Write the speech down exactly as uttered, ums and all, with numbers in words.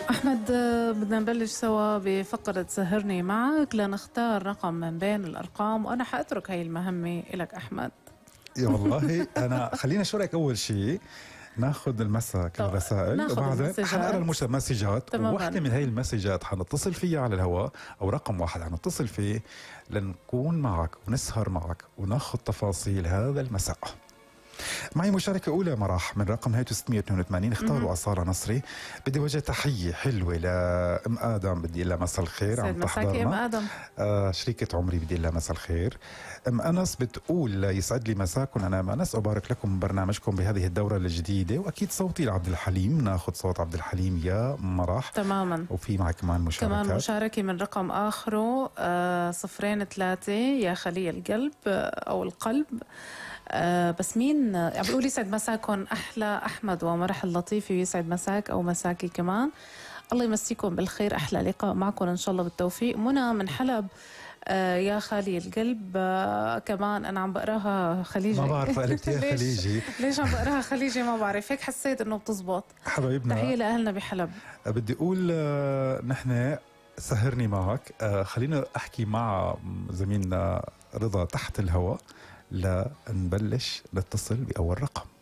أحمد، بدنا نبلش سوا بفقرة سهرني معك لنختار رقم من بين الأرقام، وأنا حأترك هاي المهمة إلك أحمد. يا والله أنا خلينا شو رأيك أول شيء ناخذ المسك الرسائل وبعدين حنقرا المسجات، وواحدة من هاي المسجات حنتصل فيها على الهواء، أو رقم واحد حنتصل فيه لنكون معك ونسهر معك وناخذ تفاصيل هذا المساء. معي مشاركة أولى مراح من رقم هيئة ستمية واثنين وثمانين، اختاروا أصالة نصري. بدي وجه تحية حلوة لأم آدم، بدي لها مساء الخير، عم تحضرنا. أم آدم آه شريكة عمري، بدي لها مساء الخير. أم أنس بتقول يسعد لي مساكم، أنا أم أنس أبارك لكم برنامجكم بهذه الدورة الجديدة، وأكيد صوتي لعبد الحليم، ناخذ صوت عبد الحليم يا مراح. تماما. وفي معك كمان مشاركة، كمان مشاركة من رقم آخره آه صفرين ثلاثة، يا خلي القلب آه أو القلب. آه بس مين عم بيقول يسعد مساكم أحلى أحمد ومرح اللطيفي، ويسعد مساك أو مساكي كمان. الله يمسيكم بالخير، أحلى لقاء معكم إن شاء الله بالتوفيق. منى من حلب، آه يا خالي القلب. آه كمان أنا عم بقراها خليجي، ما بعرف قلبت يا خليجي ليش عم بقراها خليجي ما بعرف، هيك حسيت إنه بتزبط. حبايبنا، تحية لأهلنا بحلب. بدي أقول آه نحن سهرني معك. آه خلينا أحكي مع زميلنا رضا تحت الهواء لنبلش نتصل بأول رقم.